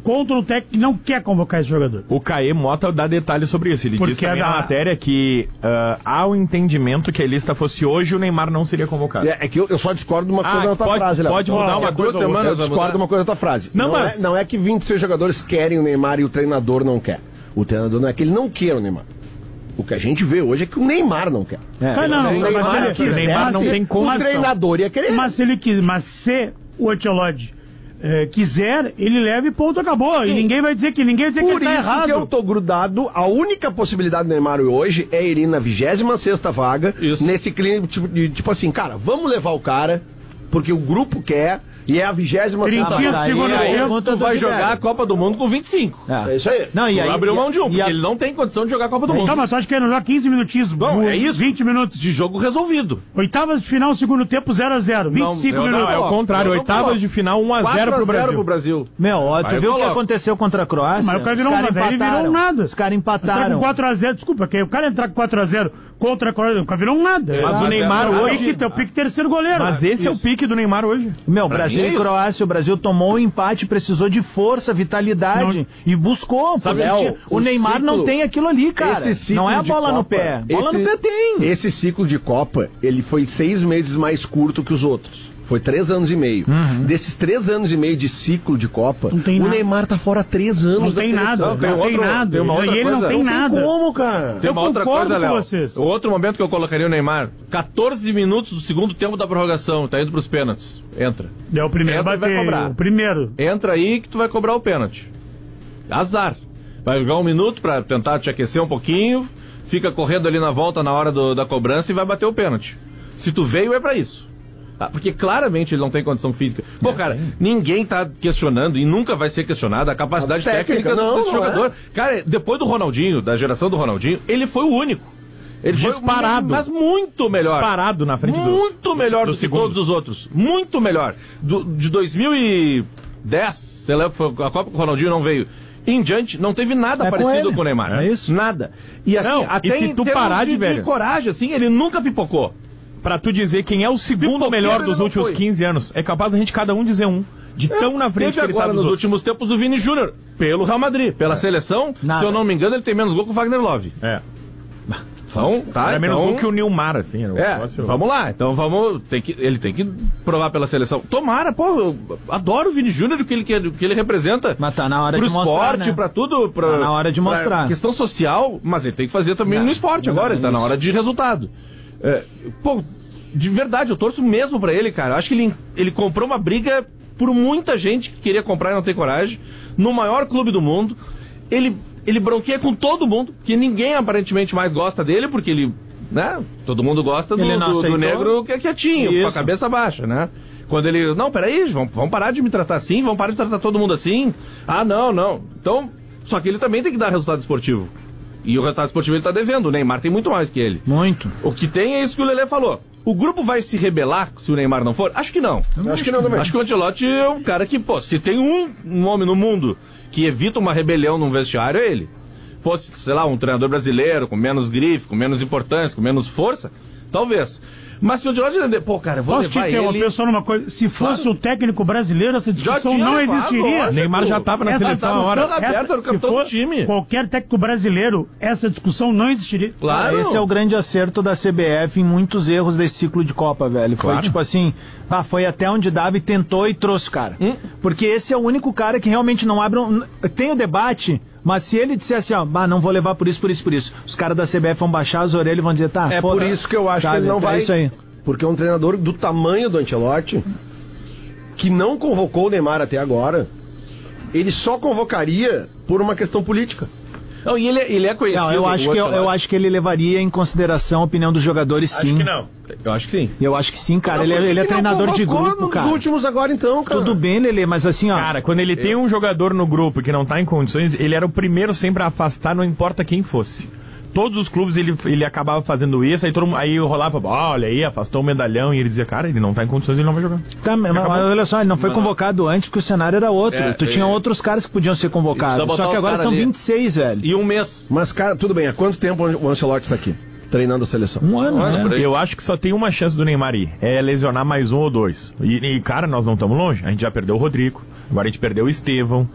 contra um técnico que não quer convocar esse jogador. O Caê Mota dá detalhes sobre isso. Ele disse também na matéria que há o entendimento que a lista fosse hoje, o Neymar não seria convocado. É que eu só discordo de uma coisa na tua frase, Léo. Pode mudar uma coisa. Eu discordo de uma coisa na tua frase. Não é que 26 jogadores querem o Neymar e o treinador não quer. O treinador não é que ele não queira o Neymar. O que a gente vê hoje é que o Neymar não quer. O Neymar não tem condição. O treinador ia querer. Mas se ele quiser, se o Ancelotti quiser, ele leva e ponto, acabou. Sim. E ninguém vai dizer que ele tá errado. Por isso que eu tô grudado, a única possibilidade do Neymar hoje é ele ir na 26ª vaga, nesse clima, tipo assim, cara, vamos levar o cara, porque o grupo quer, e é a 26ª vaga. Aí tu vai jogar a Copa do Mundo com 25. É isso aí. Não, e aí abriu mão de porque ele não tem condição de jogar a Copa do Mundo. Então, mas tu acha que ele não joga 15 minutinhos? Bom, é isso. 20 minutos. De jogo resolvido. Oitavas de final, segundo tempo, 0-0. 25 minutos. Não, é o contrário. Oitavas de final, 1-0 pro Brasil. Meu, tu viu o que aconteceu contra a Croácia? Mas o cara virou ele virou nada. Os caras empataram. 4-0, desculpa, o cara entrar com 4-0 contra a Croácia, o cara virou nada. Mas o Neymar hoje... É o pique terceiro goleiro. Mas esse é o pique do Neymar hoje. Meu, Brasil e Croácia, o Brasil tomou um empate, precisou de força, vitalidade e buscou. O Neymar não tem aquilo ali, cara. Não é a bola no pé. Bola no pé tem. Esse ciclo de Copa, ele foi 6 meses mais curto que os outros. Foi 3 anos e meio. Desses 3 anos e meio de ciclo de Copa, o Neymar tá fora há 3 anos da seleção. Não tem nada. Tem uma outra coisa. Não tem nada. Como, cara? Tem uma outra coisa, Léo. O outro momento que eu colocaria o Neymar, 14 minutos do segundo tempo da prorrogação, tá indo pros pênaltis. Entra. É o primeiro, vai cobrar. O primeiro. Entra aí que tu vai cobrar o pênalti. Azar. Vai jogar 1 minuto pra tentar te aquecer um pouquinho, fica correndo ali na volta na hora da cobrança e vai bater o pênalti. Se tu veio, é pra isso. Porque claramente ele não tem condição física. Pô, cara, ninguém tá questionando e nunca vai ser questionado a capacidade técnica desse jogador. Cara, depois do Ronaldinho, da geração do Ronaldinho, ele foi o único. Ele disparado. Mas muito melhor. Disparado na frente muito melhor do que todos os outros. Muito melhor. De 2010, sei lá, a Copa que o Ronaldinho não veio. Em diante, não teve nada parecido com o Neymar. É isso? Nada. E assim, até se tu parar de coragem, assim, ele nunca pipocou. Pra tu dizer quem é o segundo melhor dos últimos 15 anos. É capaz da gente cada um dizer um. De tão na frente que ele agora, tá nos últimos tempos, o Vini Júnior. Pelo Real Madrid. Pela seleção, se eu não me engano, ele tem menos gol que o Wagner Love. Então, tá, era menos gol que o Nilmar, assim. Vamos lá. Então ele tem que provar pela seleção. Tomara, pô, eu adoro o Vini Júnior, o que ele representa. Mas tá na hora pro de mostrar, esporte, né? pra tudo. Tá na hora de mostrar. Questão social, mas ele tem que fazer também no esporte agora. Ele tá na hora de resultado. Pô, de verdade, eu torço mesmo pra ele, cara. Eu acho que ele comprou uma briga por muita gente que queria comprar e não tem coragem. No maior clube do mundo. Ele bronqueia com todo mundo, que ninguém aparentemente mais gosta dele, porque ele, né? Todo mundo gosta do negro que é quietinho, com a cabeça baixa, né? Quando ele, não, peraí, vamos parar de me tratar assim, vamos parar de tratar todo mundo assim. Ah, não. Então, só que ele também tem que dar resultado esportivo. E o resultado esportivo ele tá devendo. O Neymar tem muito mais que ele. Muito. O que tem é isso que o Lelê falou. O grupo vai se rebelar se o Neymar não for? Acho que não. Acho que não também. Acho que o Ancelotti é um cara que, pô, se tem um homem no mundo que evita uma rebelião num vestiário, é ele. Fosse, sei lá, um treinador brasileiro com menos grife, com menos importância, com menos força, talvez. Mas se o Ancelotti entender, pô, cara, eu vou levar ele... Posso te interromper só numa coisa? Se fosse o técnico brasileiro, essa discussão não existiria. Neymar já estava na seleção a hora. Aberta, se for do time. Qualquer técnico brasileiro, essa discussão não existiria. Claro. Esse é o grande acerto da CBF em muitos erros desse ciclo de Copa, velho. Foi tipo assim, foi até onde dava e tentou e trouxe o cara. Porque esse é o único cara que realmente não abre tem o debate... Mas se ele disser assim, não vou levar por isso, os caras da CBF vão baixar as orelhas e vão dizer, tá, por isso que eu acho que ele não vai. É isso aí. Porque é um treinador do tamanho do Ancelotti, que não convocou o Neymar até agora, ele só convocaria por uma questão política. Não, e ele é conhecido. Não, eu acho que ele levaria em consideração a opinião dos jogadores, sim. Acho que não. Eu acho que sim. Eu acho que sim, cara. Ele é treinador de grupo, cara. Nos últimos agora, então, cara. Tudo bem, Lelê, mas assim, ó... Cara, quando ele tem um jogador no grupo que não tá em condições, ele era o primeiro sempre a afastar, não importa quem fosse. Todos os clubes ele acabava fazendo isso, aí rolava, olha aí, afastou o medalhão, e ele dizia, cara, ele não tá em condições, ele não vai jogar. Tá, mas olha só, ele não foi convocado antes porque o cenário era outro. Tu tinha outros caras que podiam ser convocados, só que agora são 26, velho. E um mês. Mas, cara, tudo bem, há quanto tempo o Ancelotti tá aqui? Treinando a seleção? Um ano, né? Eu acho que só tem uma chance do Neymar ir, é lesionar mais 1 ou 2. E cara, nós não estamos longe, a gente já perdeu o Rodrigo, agora a gente perdeu o Estevão.